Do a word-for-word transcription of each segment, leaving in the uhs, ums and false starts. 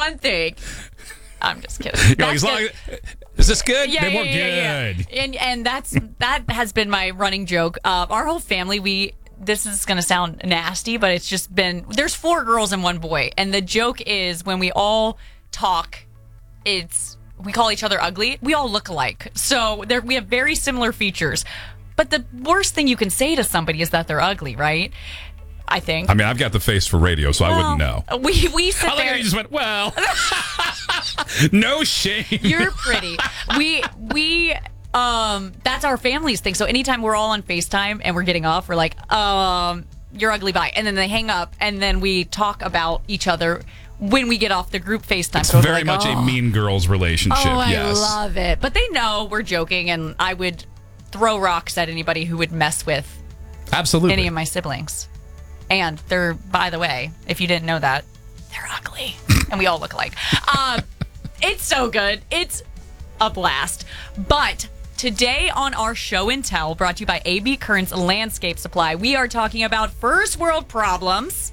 one thing. I'm just kidding. You're like, as long as, is this good? Yeah, then yeah, we're yeah, good. Yeah. And and that's that has been my running joke. Uh, our whole family, we this is going to sound nasty, but it's just been there's four girls and one boy, and the joke is when we all talk, it's we call each other ugly. We all look alike, so there we have very similar features. But the worst thing you can say to somebody is that they're ugly, right? I think. I mean, I've got the face for radio, so well, I wouldn't know. We we sit I like there. how you just went, well, no shame. You're pretty. We we um that's our family's thing. So anytime we're all on FaceTime and we're getting off, we're like, um, you're ugly, bye. And then they hang up, and then we talk about each other when we get off the group FaceTime. It's so very like, much oh. a Mean Girls relationship. Oh, I yes. love it. But they know we're joking, and I would throw rocks at anybody who would mess with Absolutely. any of my siblings. And they're, by the way, if you didn't know that, they're ugly. And we all look alike. Um, it's so good. It's a blast. But today on our show and tell, brought to you by A B Kearns Landscape Supply, we are talking about first world problems.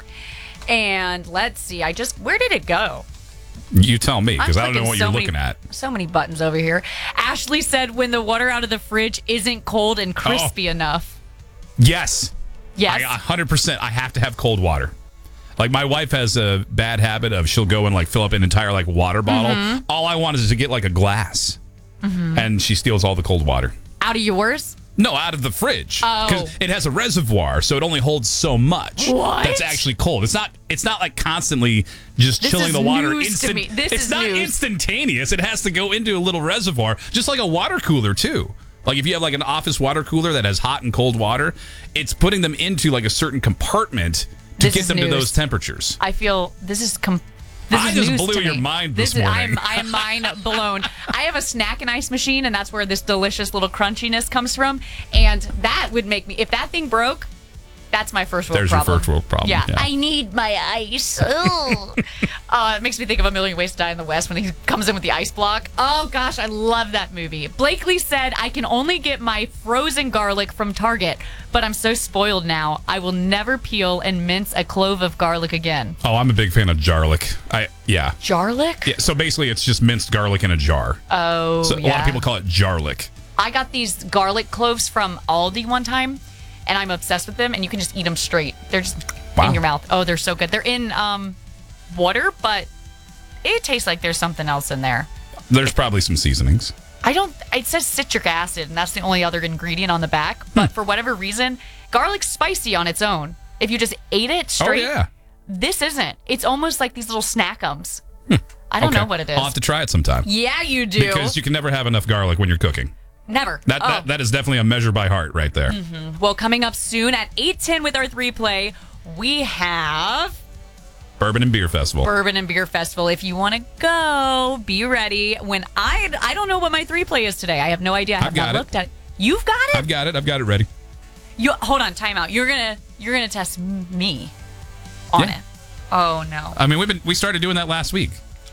And let's see, I just, where did it go? You tell me, because I'm I don't know clicking what so you're many- looking at. So many buttons over here. Ashley said when the water out of the fridge isn't cold and crispy enough. Yes. Yes. I, one hundred percent. I have to have cold water. Like, my wife has a bad habit of she'll go and, like, fill up an entire, like, water bottle. Mm-hmm. All I want is to get, like, a glass. Mm-hmm. And she steals all the cold water. Out of yours? No, out of the fridge. Oh. Because it has a reservoir, so it only holds so much. What? That's actually cold. It's not It's not like constantly just This chilling is the water. news to instant- me. This it's is not news. instantaneous. It has to go into a little reservoir, just like a water cooler, too. Like, if you have, like, an office water cooler that has hot and cold water, it's putting them into, like, a certain compartment to This get is them to news. those temperatures. I feel this is com- this I is just news blew to your me. mind this is, morning. I'm I am mind blown. I have a snack and ice machine, and that's where this delicious little crunchiness comes from. And that would make me, if that thing broke, that's my first world There's problem. your first world problem. Yeah, Yeah. I need my ice. Ugh. uh, it makes me think of A Million Ways to Die in the West when he comes in with the ice block. Oh gosh, I love that movie. Blakely said, I can only get my frozen garlic from Target, but I'm so spoiled now. I will never peel and mince a clove of garlic again. Oh, I'm a big fan of jarlic. I Yeah. Jarlic? Yeah, so basically, it's just minced garlic in a jar. Oh, So a yeah. lot of people call it jarlic. I got these garlic cloves from Aldi one time, and I'm obsessed with them, and you can just eat them straight. They're just Wow. in your mouth. Oh, they're so good. They're in um, water, but it tastes like there's something else in there. There's probably some seasonings. I don't, it says citric acid, and that's the only other ingredient on the back, but for whatever reason, garlic's spicy on its own. If you just ate it straight, Oh, yeah. this isn't. It's almost like these little snackums. I don't Okay. know what it is. I'll have to try it sometime. Yeah, you do. Because you can never have enough garlic when you're cooking. Never. That, Oh. that That is definitely a measure by heart right there. Well, coming up soon at eight ten with our three play, we have Bourbon and Beer Festival. Bourbon and Beer Festival. If you want to go, be ready. When I I don't know what my three play is today. I have no idea. I have I've got not it. looked at it. You've got it? I've got it. I've got it ready. You hold on, time out. You're gonna you're gonna test m- me on Yeah. it. Oh no. I mean, we've been we started doing that last week.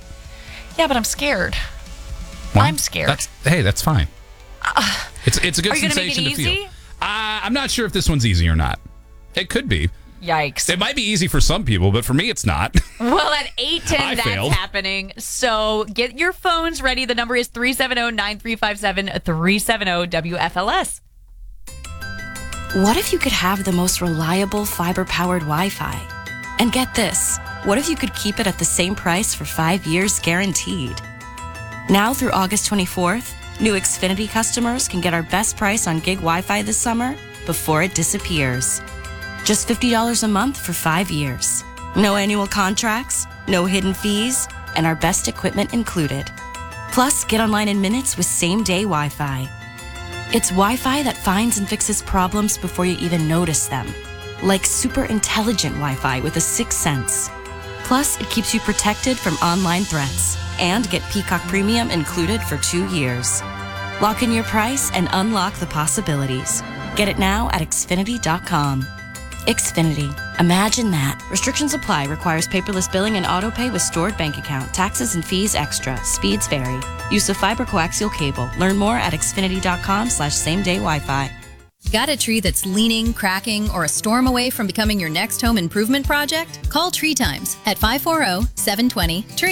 Yeah, but I'm scared. Well, I'm scared. That's hey, that's fine. It's it's a good Are you gonna make it sensation to easy? feel. Uh, I'm not sure if this one's easy or not. It could be. Yikes. It might be easy for some people, but for me, it's not. Well, at eight ten, I that's failed. happening. So get your phones ready. The number is three seven zero, nine three five seven, three seven zero W F L S. What if you could have the most reliable fiber-powered Wi-Fi? And get this, what if you could keep it at the same price for five years guaranteed? Now through August twenty-fourth, new Xfinity customers can get our best price on gig Wi-Fi this summer before it disappears. Just fifty dollars a month for five years. No annual contracts, no hidden fees, and our best equipment included. Plus, get online in minutes with same-day Wi-Fi. It's Wi-Fi that finds and fixes problems before you even notice them. Like super intelligent Wi-Fi with a sixth sense. Plus, it keeps you protected from online threats. And get Peacock Premium included for two years. Lock in your price and unlock the possibilities. Get it now at Xfinity dot com. Xfinity. Imagine that. Restrictions apply. Requires paperless billing and autopay with stored bank account. Taxes and fees extra. Speeds vary. Use of fiber coaxial cable. Learn more at Xfinity dot com slash same day Wi-Fi. Got a tree that's leaning, cracking, or a storm away from becoming your next home improvement project? Call Tree Times at five four zero, seven two zero, T R E E.